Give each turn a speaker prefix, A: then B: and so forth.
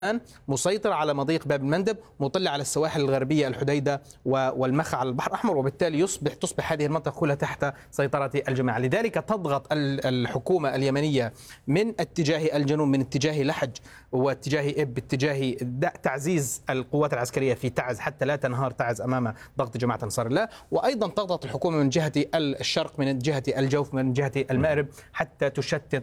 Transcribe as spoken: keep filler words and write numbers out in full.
A: مسيطر على مضيق باب المندب، مطل على السواحل الغربية الحديدة والمخا على البحر الأحمر، وبالتالي يصبح تصبح هذه المنطقة كلها تحت سيطرة الجماعة. لذلك تضغط الحكومة اليمنية من اتجاه الجنوب، من اتجاه لحج واتجاه إب، اتجاه تعزيز القوات العسكرية في تعز حتى لا تنهار تعز أمام ضغط جماعة أنصار الله، وأيضا تضغط الحكومة من جهة الشرق، من جهة الجوف، من جهة المأرب، حتى تشتت